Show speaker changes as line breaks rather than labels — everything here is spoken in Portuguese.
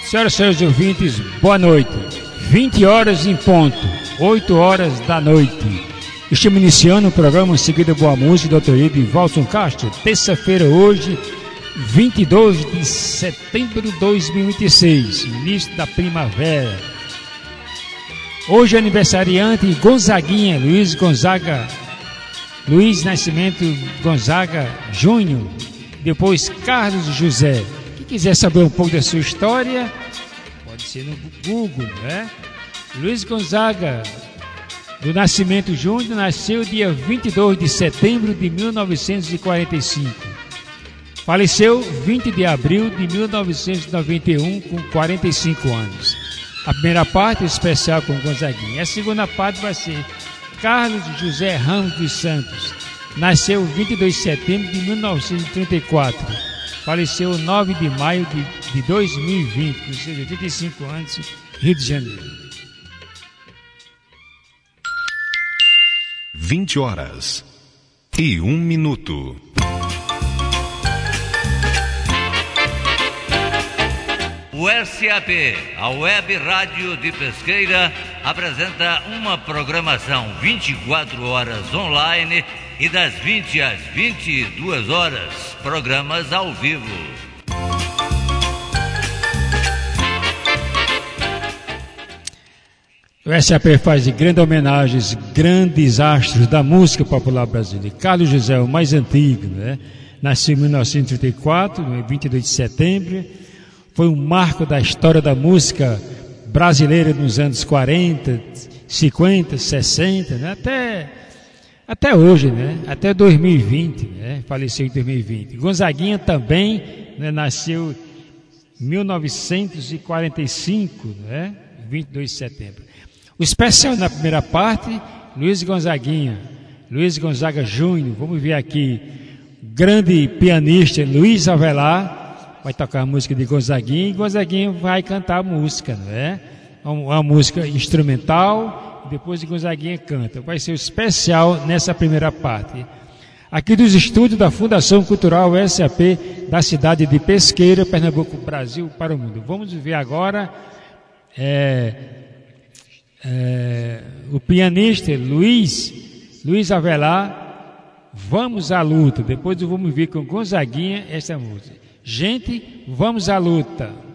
Senhoras e senhores ouvintes, boa noite. 20 horas em ponto, 8 horas da noite. Estamos iniciando o programa Seguida Boa Música, Dr. Ido e Walson Castro. Terça-feira hoje, 22 de setembro de 2026, início da primavera. Hoje é aniversariante Gonzaguinha, Luiz Nascimento Gonzaga Júnior, depois Carlos José. Quem quiser saber um pouco da sua história, pode ser no Google, né? Luiz Gonzaga do Nascimento Júnior nasceu dia 22 de setembro de 1945. Faleceu 20 de abril de 1991 com 45 anos. A primeira parte é especial com Gonzaguinha. A segunda parte vai ser Carlos José Ramos dos Santos. Nasceu 22 de setembro de 1934. Faleceu 9 de maio de 2020, com seus 85 anos, Rio de Janeiro.
20 horas e 1 minuto.
O SAP, a Web Rádio de Pesqueira, apresenta uma programação 24 horas online e das 20 às 22 horas, programas ao vivo.
O SAP faz de grandes homenagens, grandes astros da música popular brasileira. Carlos José, o mais antigo, né? Nasceu em 1934, no 22 de setembro. Foi um marco da história da música brasileira nos anos 40, 50, 60, né? Até hoje, né? Até 2020, né? Faleceu em 2020. Gonzaguinha também, né? Nasceu em 1945, né? 22 de setembro. O especial na primeira parte, Luiz Gonzaguinha, Luiz Gonzaga Júnior. Vamos ver aqui, grande pianista Luiz Avelar vai tocar a música de Gonzaguinha e Gonzaguinha vai cantar a música, não é? Uma música instrumental, e depois Gonzaguinha canta. Vai ser o especial nessa primeira parte. Aqui dos estúdios da Fundação Cultural SAP da cidade de Pesqueira, Pernambuco, Brasil para o mundo. Vamos ver agora o pianista Luiz Avelar, Vamos à Luta. Depois vamos ver com Gonzaguinha essa música. Gente, vamos à luta.